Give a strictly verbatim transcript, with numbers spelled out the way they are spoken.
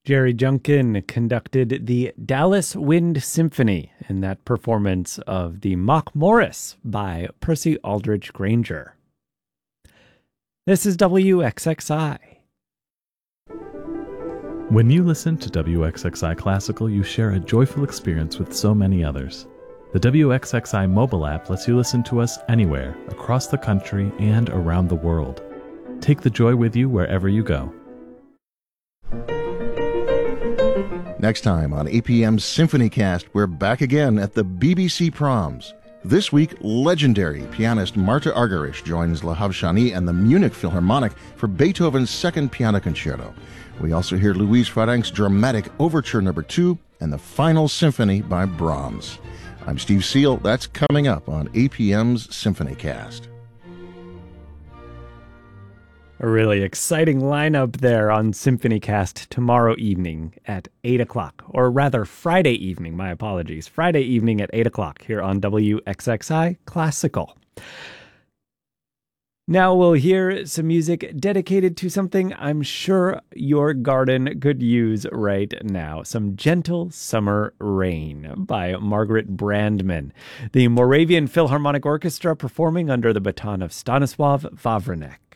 Jerry Junkin conducted the Dallas Wind Symphony in that performance of the Mock Morris by Percy Aldrich Granger. This is W X X I. When you listen to W X X I Classical, you share a joyful experience with so many others. The W X X I mobile app lets you listen to us anywhere, across the country and around the world. Take the joy with you wherever you go. Next time on A P M's SymphonyCast, we're back again at the B B C Proms. This week, legendary pianist Marta Argerich joins Lahav Shani and the Munich Philharmonic for Beethoven's Second Piano Concerto. We also hear Louise Farrenc's dramatic Overture Number Two and the Final Symphony by Brahms. I'm Steve Seal. That's coming up on A P M's SymphonyCast. A really exciting lineup there on SymphonyCast tomorrow evening at eight o'clock, or rather Friday evening, my apologies, Friday evening at eight o'clock here on W X X I Classical. Now we'll hear some music dedicated to something I'm sure your garden could use right now. Some Gentle Summer Rain by Margaret Brandman. The Moravian Philharmonic Orchestra performing under the baton of Stanislav Wawrinuk.